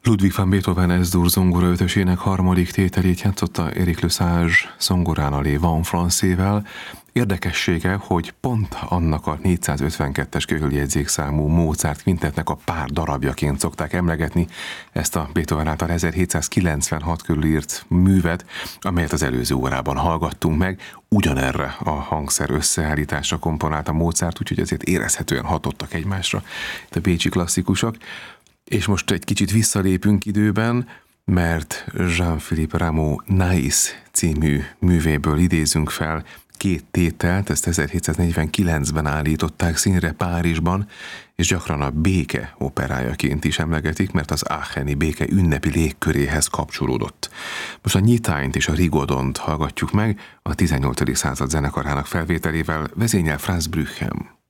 Ludwig van Beethoven S-dur zongora ötösének harmadik tételét játszotta Éric Lesage zongorán a Les Vents Françaisével. Érdekessége, hogy pont annak a 452-es könyveljegyzékszámú Mozart kvintetnek a pár darabjaként szokták emlegetni ezt a Beethoven által 1796 körül írt művet, amelyet az előző órában hallgattunk meg. Ugyanerre a hangszer összeállításra komponálta Mozart, úgyhogy azért érezhetően hatottak egymásra itt a bécsi klasszikusok. És most egy kicsit visszalépünk időben, mert Jean-Philippe Rameau Naïs című művéből idézünk fel két tételt, ezt 1749-ben állították színre Párizsban, és gyakran a béke operájaként is emlegetik, mert az aacheni béke ünnepi légköréhez kapcsolódott. Most a Nyitányt és a Rigodont hallgatjuk meg a 18. század zenekarának felvételével, vezényel Franz Brüghem.